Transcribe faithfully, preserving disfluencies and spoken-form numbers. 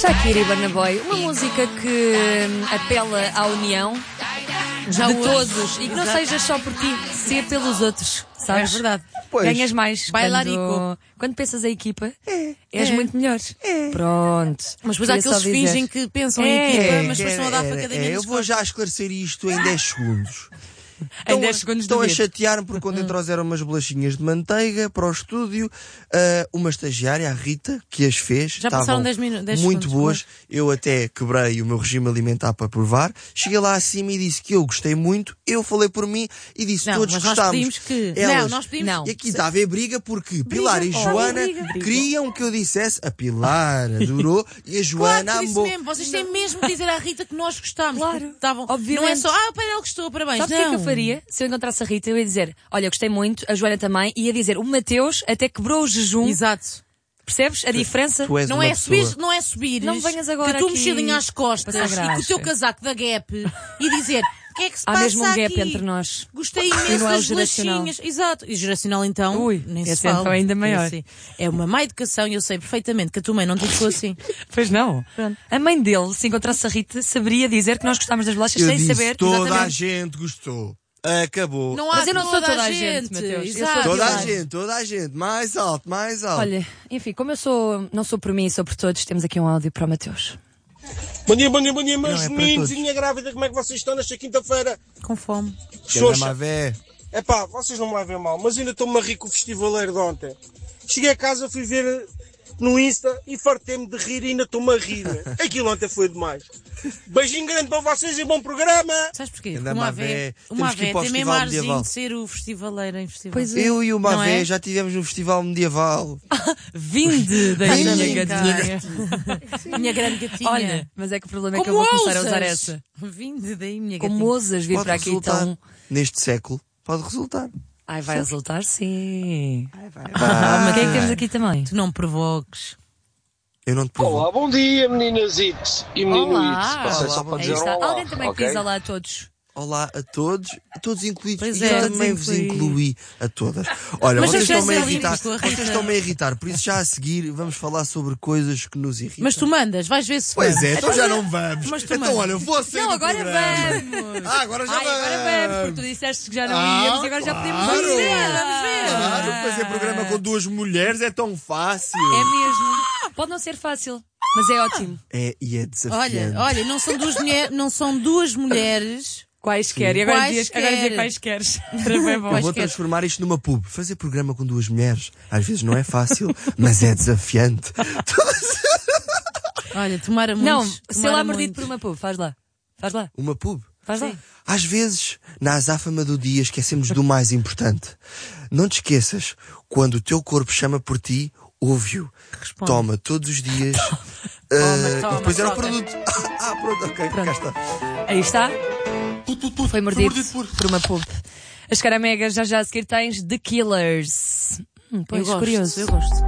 Shakira e Burna Boy, uma música que apela à união Já de hoje. todos e que não Exato. seja só por ti, ser pelos outros, sabes? É verdade. Pois. Ganhas mais. Bailarico. Quando, quando pensas a equipa, és É. muito melhor. Pronto. Mas depois há Queria só aqueles que dizer. fingem que pensam É, em equipa, É, mas depois estão a dar é, facadinha é, nas eu vou já esclarecer isto em dez segundos. Em dez segundos Estão a duvido. chatear-me porque quando trouxeram umas bolachinhas de manteiga para o estúdio, ah, uma estagiária, a Rita, que as fez, Já passaram estavam dez minu- dez muito segundos, boas. Eu até quebrei o meu regime alimentar para provar. Cheguei lá acima e disse que eu gostei muito. Eu falei por mim e disse Não, todos mas nós gostámos. pedimos que... Elas- Não, nós pedimos... Não. E aqui está a haver briga porque Pilar e Oh, Joana briga, briga. queriam que eu dissesse a Pilar adorou e a Joana Claro que disse amou. mesmo. Vocês têm mesmo de dizer à Rita que nós gostámos. Claro. porque Estavam... Obviamente. Não é só, ah, o painel gostou, parabéns. Sabes o que é não. que eu faria? Se eu encontrasse a Rita, eu ia dizer, olha, gostei muito, a Joana também, e ia dizer, o Mateus até quebrou o jejum. Exato. Percebes a diferença? Tu és Não uma é, pessoa. subir, não é subir Não venhas agora com a tua aqui mochilinha às costas passar e com o graxa. teu casaco da Gap e dizer o que é que se Há passa mesmo um gap aqui? entre nós. Gostei E imenso não é o das geracional. bolachinhas. Exato. E geracional então, Ui, nem esse se fala. então é ainda maior. Esse É uma má educação e eu sei perfeitamente que a tua mãe não te educou assim. Pois não. Pronto. A mãe dele, se encontrasse a Rita, saberia dizer que nós gostávamos das bolachas Eu sem disse, saber. toda a Exatamente. gente gostou. Acabou. Não há Mas eu não sou toda, toda a a gente, gente, Mateus. Eu sou Exato. Toda a Pilar. gente, toda a gente. Mais alto, mais alto. Olha, enfim, como eu sou, não sou por mim, sou por todos, temos aqui um áudio para o Mateus. Bom dia, bom dia, bom dia, meus Não, é para meninos todos. e minha grávida, como é que vocês estão nesta quinta-feira? Com fome. Ganda Xoxa. Mavé. É pá, vocês não me levem mal, mas ainda estou-me a rir com o festivaleiro de ontem. Cheguei a casa, fui ver no Insta e fartei-me de rir e ainda estou-me a rir. Aquilo ontem foi demais. Beijinho grande para vocês e bom programa! Sabes porquê? Anda, Uma Mavé. Mavé, Temos uma que ir Mavé para o tem mesmo Festival arzinho Medieval. de ser o festivaleiro em festival. Pois é. Eu e o Não Mavé é? já tivemos no festival medieval. Vinde da Ai, minha minha gatinha. Minha grande gatinha. Olha, mas é que o problema é que eu Como vou começar a ousas? usar essa. Vinde daí, minha Como gatinha. ousas vir Pode para aqui resultar. tão... Neste século, pode resultar. Ai, vai resultar sim. Vai. Ah, mas quem é que temos aqui também? Tu não me provoques. Eu não te provo. Olá, bom dia, meninas Ites e menino Olá. Ites. Passei Olá, só bom para Aí dizer está. olá, Alguém também ok? diz olá a todos. Olá a todos, todos incluídos. Pois e é, eu todos também vos incluí. incluí a todas. Olha, Mas vocês se estão-me a tivesse irritar. ali com a Rita. Vocês estão-me a irritar, por isso já a seguir vamos falar sobre coisas que nos irritam. Mas tu mandas, vais ver se Pois vamos. é, então já não vamos. Mas tu Então mandas. olha, eu vou sair Não, do agora programa. vamos. Ah, agora já Ai, agora vamos, porque tu disseste que já não Ah, íamos e agora já podemos claro. ir. Vamos ver. Claro, fazer programa com duas mulheres é tão fácil. É mesmo. Pode não ser fácil, mas é ótimo. É, e é desafiante. Olha, olha, não são duas, mulher, não são duas mulheres. Quaisquer. E agora dizias, Quaisquer. agora dizia quaisqueres. Era bem bom. Eu vou transformar isto numa pub. Fazer programa com duas mulheres, às vezes não é fácil, mas é desafiante. Olha, tomara muito. Não, sei lá mordido por uma pub, faz lá. Faz lá, Uma pub. faz lá. Às vezes, na azáfama do dia, esquecemos do mais importante. Não te esqueças, quando o teu corpo chama por ti, ouve-o. Responde. Toma todos os dias. Toma, ah, toma, depois era o troca. produto. Ah, pronto, ok, cá está. Aí está. Foi mordido mordido por- por uma pub. As caramegas já já a seguir tens The Killers. Hum, Eu pois, gosto, curioso. eu gosto.